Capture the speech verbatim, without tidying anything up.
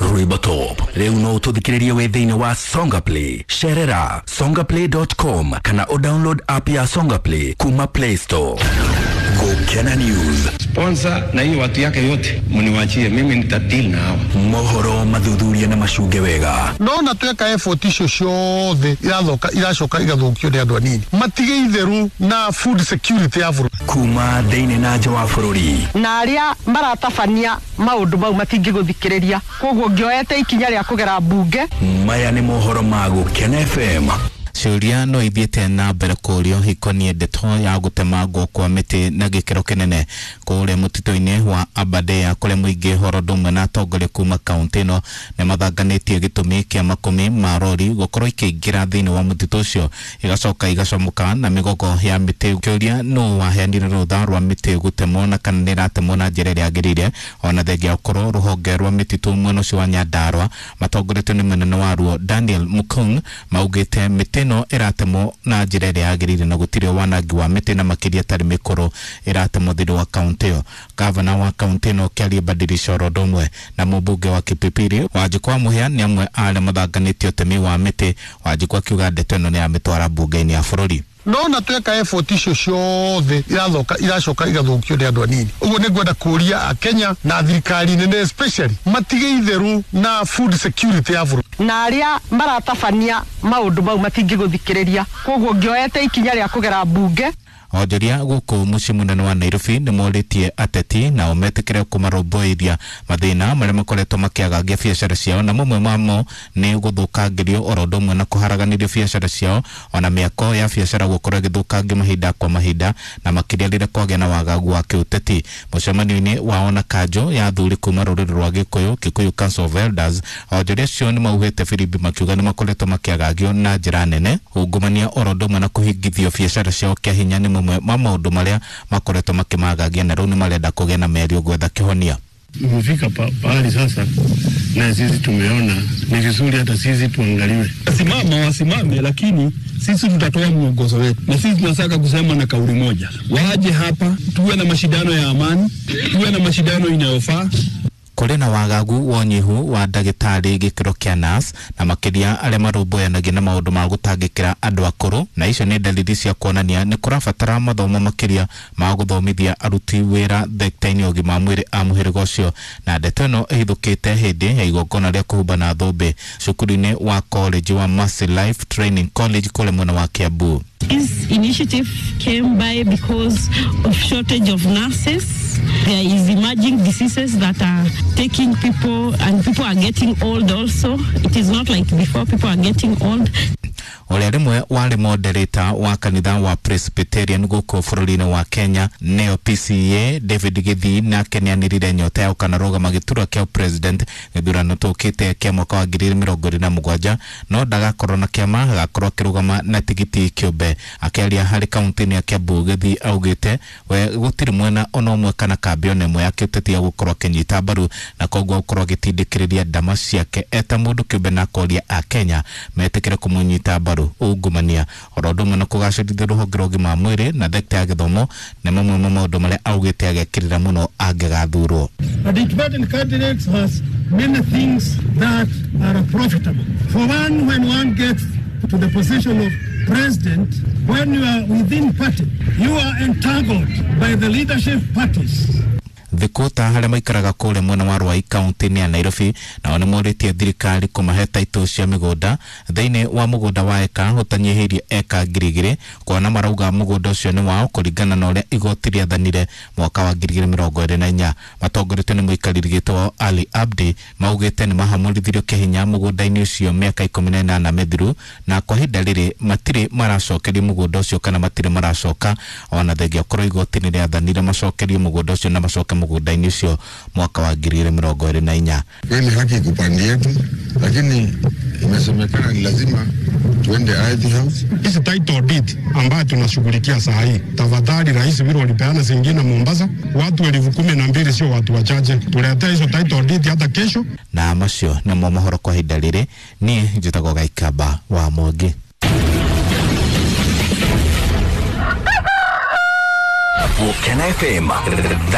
Rwimbo Top rĩu no ũtũthikĩrĩrie wĩ thĩinĩ wa Songa Play. Sherera songa play dot com kana o download app ya Songa Play kuma Play Store. Gokena News sponsor na hiyo watu yake yote mniwachie, mimi nitadeal nao. Mohoro mathuthuria na macunge wega. No na tweka effort icio ciothe irathoka iracoka igathukio nĩ andũ anini matige itheru na food security ya bũrũri kuma thĩinĩ na nja wa bũrũri, na arĩa maratabania maũndũ mau matingĩgũthikĩrĩria, koguo ngioete ikinya rĩa kũgera mbunge. Maya nĩ mohoro ma Gokena F M. Ciuria no ithiĩte na mbere kũrio ikonie ndeto ya gũtemangwo kwa mĩtĩ na gĩkĩro kĩnene kũrĩa mũtitũ-inĩ wa Aberdare, kũrĩa mũingĩ horodomwe na atongoria kuma kaunti ĩno nĩ mathanganĩtie gĩtũmi kĩa makumi ma rori gũkorwo ikĩingĩra thĩinĩ wa mũtitũ ũcio igacoka igacomoka na mĩgogo ya mĩtĩ. Kĩũria no waheanire rũtha rwa mĩtĩ gũtemwo na kana nĩ ĩratemwo na njĩra ĩrĩa yagĩrĩire, ona thengia gũkorwo rũhonge rwa mĩtitũ mwena ũcio wa Nyandarua matongoretio nĩ mũnene waruo Daniel Mukung maugĩte mĩtĩ no iratemwo na njĩra ĩrĩa yagĩrĩire na gũtirĩ wanangi wa mĩtĩ na makĩria tarĩ mĩkũrũ iratemwo thĩinĩ wa kaunti ĩyo. Gavana wa kaunti ĩno Kĩaria Badilisha Orodomwe na mũmbunge wa Kipipiri Wanjikũ wa Mũhĩa nĩ amwe arĩa mathanganĩtie ũtemi wa mĩtĩ. Wanjikũ akiuga ndeto ĩno nĩ ya mĩtwara mbunge-inĩ ya bũrũri. No na tweka effort icio ciothe irathoka iracoka igathukio nĩ andũ anini. Ũguo nĩ ngwenda kũria Akenya na thirikari nene especially matige itheru na food security ya bũrũri, na arĩa maratabania maũndũ mau matingĩgũthikĩrĩria, koguo ngioete ikinya rĩa kũgera mbunge. Onjoria gũkũ mũciĩ mũnene wa Nairobi nĩ morĩtie ateti na metĩkĩre kũmarũmbũiya mathĩna marĩa makoretwo makĩagagia biacara ciao, na mamwe mamo nĩ gũthũkangĩrio oro ũndũ ũmwe na kũharaganĩrio biacara ciao, ona mĩako ya biacara gũkorwo ĩgĩthũkangio mahinda kwa mahinda na makĩria rĩrĩa kwagĩa na wagagu wa kĩũteti. Mũcemanio-inĩ wao na kanjũ ya athuri kuma rũrĩrĩ rwa Gĩkũyũ Kikuyu Council of Elders, onjoria acio nĩ maugĩte birimbi makiuga nĩ makoretwo makĩagagio na njĩra nene, ungumania oro ũndũ ũmwe na kũhingithio biacara ciao kĩa hinya nĩ mamwe ma maũndũ marĩa makoretwo makĩmagagia, na rĩu nĩ marenda kũgĩa na mĩario gwetha kĩhonia. Umefika pahali sasa na sisi tumeona ni vizuri hata sisi tuangaliwe. Simama wasimame, lakini sisi tutatoa mwongozo wetu, na sisi tunataka kusema na kauli moja, waje hapa tuwe na mashindano ya amani, tuwe na mashindano inayofaa. Kũrĩ na wagagu wa ũnyihu wa ndagĩtarĩ gĩkĩro kĩa nurse na makĩria arĩa marũmbũyanagia na maũndũ ma gũtangĩkĩra andũ akũrũ, na icio nĩ dalili cia kuonania nĩ kũrabatara mathomo makĩria ma gũthomithia aruti wĩra thekita-inĩ ya ũgima wa mwĩrĩ a mũhĩrĩga ũcio. Na ndeto ĩno ĩhithũkĩte hĩndĩ ya igongona rĩa kũhumba na thũmbĩ cukuru-inĩ wa college wa Mercy Life Training College kũrĩa mwena wa Kiambu. This initiative came by because of shortage of nurses. There is emerging diseases that are taking people, and people are getting old also. It is not like before, people are getting old. Ole rimwe wale moderator wa kanitha wa Presbyterian gũkũ bũrũri-inĩ wa Kenya neo P C A David Githii na kenianĩrire nyota ya ũkanarũgama gĩturwa kĩa president gĩthurano tũkĩte kĩa mwaka wa ngiri mĩrongo ĩrĩ na mũgwanja, no ndagakorwo na kĩama, agakorwo akĩrũgama na tigiti kĩũmbe. Akĩaria harĩ kaunti-inĩ ya Kiambu, Githii augĩte we gũtirĩ mwena ona ũmwe kana kambi ona ĩmwe ya kĩũteti ya gũkorwo akĩnyita mbaru, na koguo gũkorwo agĩtindĩkĩrĩria ndama ciake eta mũndũ kĩũmbe na akoria a Kenya metĩkĩre kũmũnyita mbaru ungumania oro ũndũ ũmwe na kũgacĩrithia rũhonge rwa ũgima wa mwĩrĩ na thekita ya gĩthomo na mamwe ma maũndũ marĩa augĩte agekĩrĩra mũno angĩgathurwo. The independent candidate has many things that are profitable. For one, when one gets to the position of president, when you are within party, you are entangled by the leadership parties. Thikũta harĩa maikaraga kũrĩa mwena wa Rwai kaunti-inĩ ya Nairobi nao nĩ morĩtie thirikari kũmahe taitũ cia mĩgũnda thĩinĩ wa mũgũnda wa eka ũtanyihĩirie eka ngiri igĩrĩ, kuona marauga mũgũnda ũcio nĩ wao kũringana na ũrĩa igoti rĩathanire mwaka wa ngiri igĩrĩ mĩrongo ĩrĩ na inya. Matongoretio nĩ mũikarĩri gĩtĩ Ali Abdi maugĩte nĩ mahamũrithirio kĩhinya mũgũnda-inĩ ũcio mĩaka ikũmi na ĩnana mĩthiru, na kwa ihinda rĩrĩ matirĩ maracokerio mũgũnda ũcio kana matirĩ maracoka, ona thengia korwo igoti nĩ rĩathanire macokerio mũgũnda ũcio na macoke mũgũnda-inĩ ũcio mwaka wa ngiri igĩrĩ mĩrongo ĩrĩ na inya. Kweli haki iko pande yetu, lakini imesemekana ni lazima tuende I House. Hizi title deed ambayo tunashughulikia saa hii, tafadhali rais vile walipeana zingine Mombasa, watu elfu kumi na mbili sio watu wachache, tuletea hizo title deed hata kesho. Na macio nĩ mo mohoro kwa ihinda rĩrĩ. Niĩ njĩtagwo Gaikamba wa Mwangi. Gokena F M.